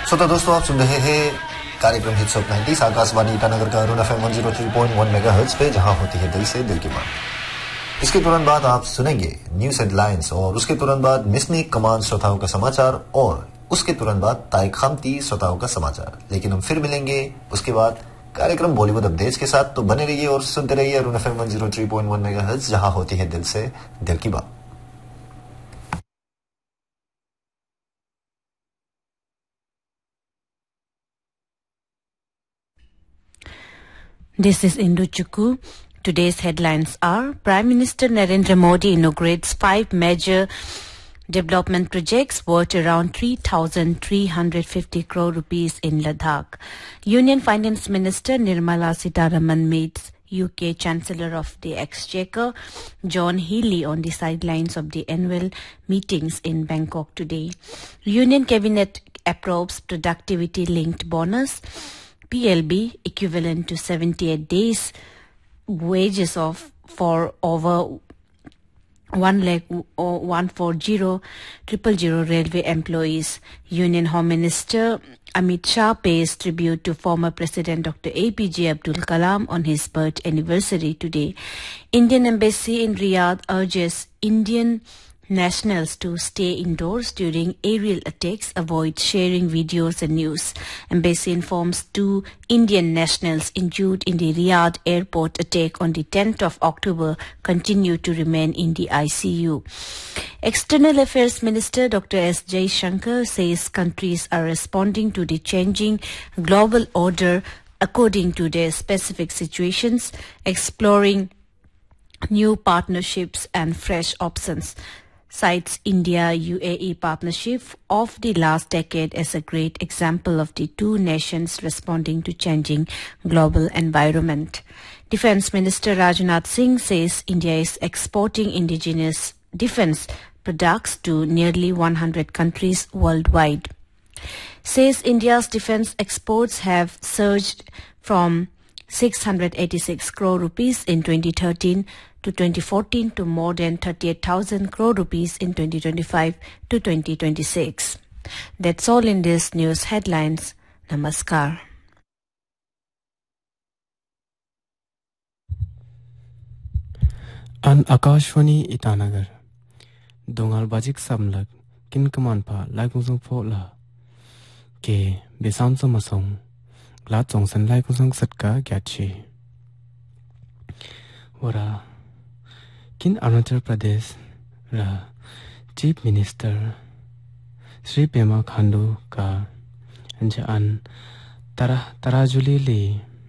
श्रोता दोस्तों, आप सुन रहे हैं कार्यक्रम hits of 90s Akashvani Itanagar का अरुण FM 103.1 मेगाहर्ट्ज पे, जहां होती है दिल से दिल की बात। इसके तुरंत बाद आप सुनेंगे न्यूज हेडलाइंस और उसके तुरंत बाद मिसनी कमान श्रोताओं का समाचार और उसके तुरंत बाद ताई खामती श्रोताओं का समाचार। लेकिन हम फिर मिलेंगे उसके बाद कार्यक्रम बॉलीवुड अपडेट्स के साथ। तो बने रहिए और सुनते रहिए अरुण FM 103.1 मेगाहर्ट्ज, जहां होती है दिल से दिल की बात। This is Indu Chukku. Today's headlines are: Prime Minister Narendra Modi inaugurates 5 major development projects worth around 3,350 crore rupees in Ladakh. Union Finance Minister Nirmala Sitharaman meets UK Chancellor of the Exchequer John Healey on the sidelines of the annual meetings in Bangkok today. Union Cabinet approves productivity-linked bonus PLB equivalent to 78 days wages for over 1,140,000 railway employees. Union Home Minister Amit Shah pays tribute to former President Dr. APJ Abdul Kalam on his birth anniversary today. Indian Embassy in Riyadh urges Indian nationals to stay indoors during aerial attacks, avoid sharing videos and news. Embassy informs 2 Indian nationals injured in the Riyadh airport attack on the 10th of October continue to remain in the ICU. External Affairs Minister Dr. S. Jaishankar says countries are responding to the changing global order according to their specific situations, exploring new partnerships and fresh options. Cites India-UAE partnership of the last decade as a great example of the two nations responding to changing global environment. Defense Minister Rajnath Singh says India is exporting indigenous defense products to nearly 100 countries worldwide. Says India's defense exports have surged from 686 crore rupees in 2013 to 2014 to more than 38,000 crore rupees in 2025 to 2026. That's all in this news headlines. Namaskar. An Akashwani Itanagar Dongal Bajik Samlag Kin Kamanpa Laikusung Fola Ke Bisam Samasong Glatsong San Laikusung Satka Gachi Wara Kin Arunachal Pradesh Ra Chief Minister Sri Pema Khandu Ka Anjaan Tarajuli Li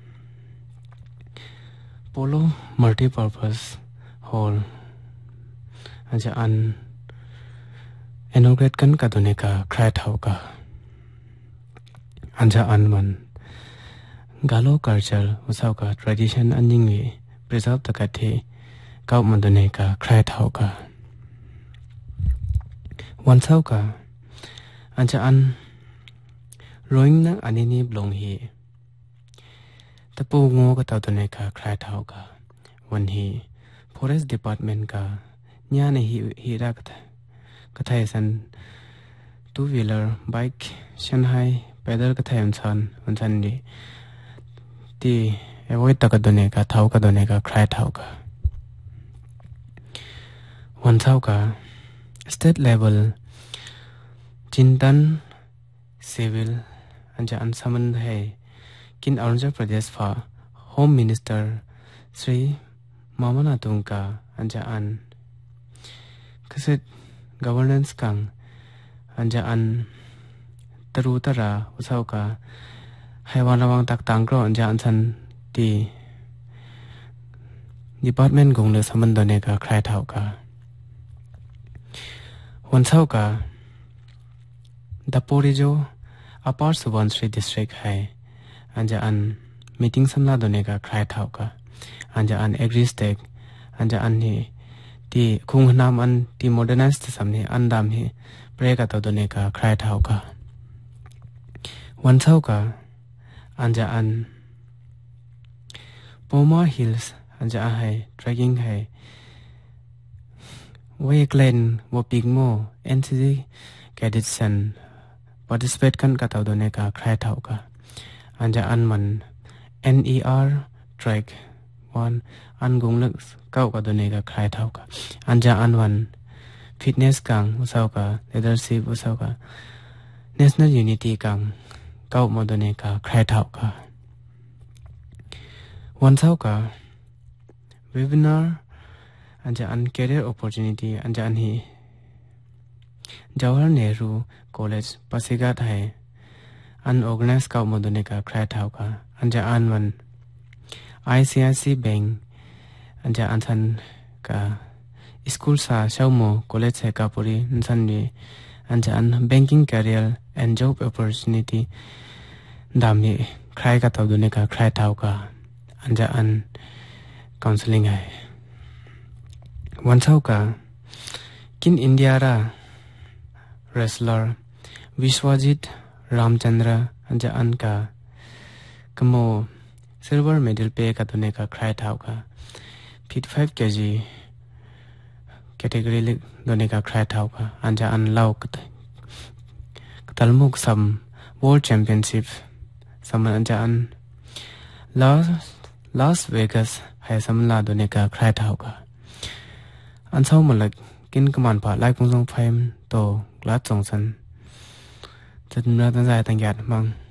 Polo Multipurpose Hall Anjaan inaugurate kan kadune ka krait hoga Anjaan man Galo culture usau ka tradition anjingwi preserve takathe Kau mandune ka krait hoga Wansau ka Anjaan Roing na anini blong hi Tapu ngo ka taudune ka krait hoga Wan hi Forest Department ka Nyane hi rakata Kathai san two-wheeler bike Shanghai pedal kathai unsan di Ti avoid takadune ka thau kadune ka krait hoga Wansau ka state level Chintan civil Anjaan samand hai Kin Arunachal Pradesh fa Home Minister Sri Mamana Tungka Anjaan Kasit governance kang Anjaan Tarutara usau ka Haiwan lawang tak tangro Anjaan san di Department gong le samandone ka krait hau ka Wansau ka Daporijo Upper Subansiri district hai Anjaan meeting samla done ka krait hau ka Anjaan agri-state Anjaan ni Ti khungnam an ti modernized samni andam hi preka tadone ka krait hau ka Wansau ka Anjaan Poma Hills Anjaan hai trekking hai Way Glen Wopigmo NCC Cadetson participate kan ka taw done ka khai thau ka anja an man NER track 1 an gung lak kau ka done ka khai thau ka anja an wan fitness kang usau ka leadership usau ka national unity kang kau mo done ka khai thau ka wan sau ka webinar anja an career opportunity anja an hi Jawahar Nehru College Pasigat hai unorganized kau mo done ka khai thau ka anja an wan ICIC Bank anja an than ka school sa shaumo college hai ka puri san ni anja an banking career and job opportunity dam ni khai ka taw done ka khai thau ka anja an counseling hai wan sau ka kin India ra wrestler Vishwajit Ramchandra anja an ka kamo silver medal pe ka done ka khai thau ka 55 kg category le done ka khai thau ka anja an lau talmuk sam world championship sam anja an Las Vegas hai sam la done ka khai thau ka an sau malak kin kaman pha lai pung song phaim to glat song san chan na tan zai tan gyat mang